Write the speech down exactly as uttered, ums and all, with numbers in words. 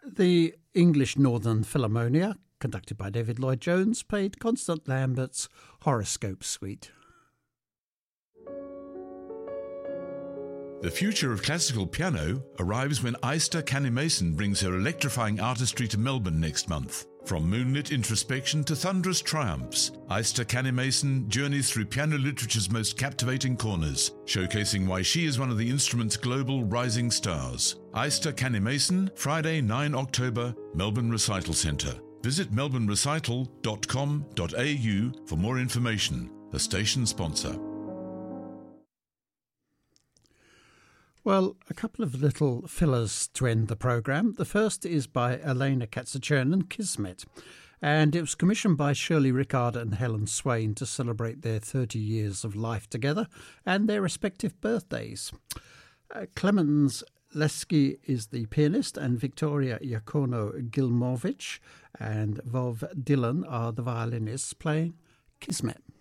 The English Northern Philharmonia, conducted by David Lloyd-Jones, played Constant Lambert's Horoscope Suite. The future of classical piano arrives when Aista Canny-Mason brings her electrifying artistry to Melbourne next month. From moonlit introspection to thunderous triumphs, Aista Canny-Mason journeys through piano literature's most captivating corners, showcasing why she is one of the instrument's global rising stars. Aista Canny-Mason, Friday, the ninth of October, Melbourne Recital Centre. Visit melbourne recital dot com dot a u for more information. The station sponsor. Well, a couple of little fillers to end the programme. The first is by Elena Katsachernan, Kismet, and it was commissioned by Shirley Rickard and Helen Swain to celebrate their thirty years of life together and their respective birthdays. Uh, Clemens Lesky is the pianist, and Victoria Iakono-Gilmovich and Vov Dillon are the violinists playing Kismet.